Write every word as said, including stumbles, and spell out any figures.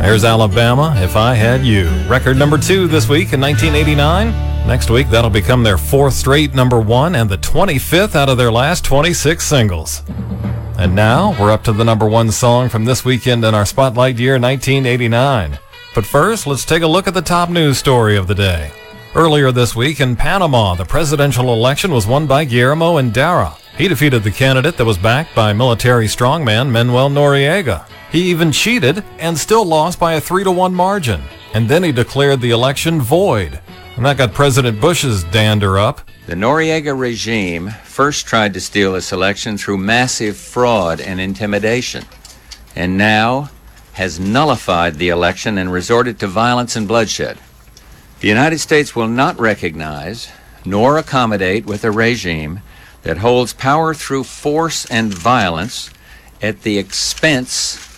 There's Alabama, If I Had You. Record number two this week in nineteen eighty-nine. Next week, that'll become their fourth straight number one and the twenty-fifth out of their last twenty-six singles. And now, we're up to the number one song from this weekend in our Spotlight year, nineteen eighty-nine. But first, let's take a look at the top news story of the day. Earlier this week in Panama, the presidential election was won by Guillermo Endara. He defeated the candidate that was backed by military strongman Manuel Noriega. He even cheated and still lost by a three to one margin. And then he declared the election void. And that got President Bush's dander up. The Noriega regime first tried to steal this election through massive fraud and intimidation, and now has nullified the election and resorted to violence and bloodshed. The United States will not recognize nor accommodate with a regime that holds power through force and violence at the expense